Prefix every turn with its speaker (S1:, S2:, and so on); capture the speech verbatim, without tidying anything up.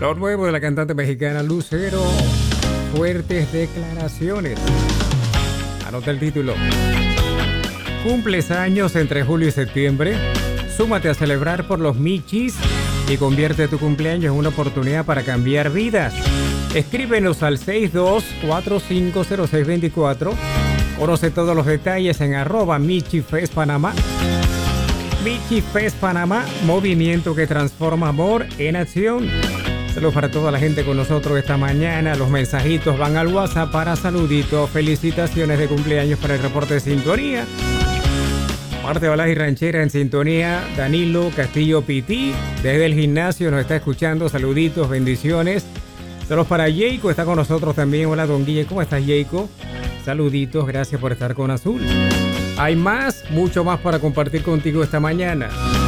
S1: Lo nuevo de la cantante mexicana Lucero. Fuertes declaraciones. Anota el título. Cumples años entre julio y septiembre. Súmate a celebrar por los Michis y convierte tu cumpleaños en una oportunidad para cambiar vidas. Escríbenos al seis dos cuatro cinco cero seis dos cuatro. Conoce todos los detalles en arroba Michifest Panamá. Michifest Panamá, movimiento que transforma amor en acción. Saludos para toda la gente con nosotros esta mañana. Los mensajitos van al WhatsApp para saluditos, felicitaciones de cumpleaños para el reporte de sintonía. Parte Balaz y Ranchera en sintonía. Danilo Castillo Pití, desde el gimnasio nos está escuchando. Saluditos, bendiciones. Saludos para Jayco, está con nosotros también. Hola, don Guille, ¿cómo estás, Jayco? Saluditos, gracias por estar con Azul. Hay más, mucho más para compartir contigo esta mañana.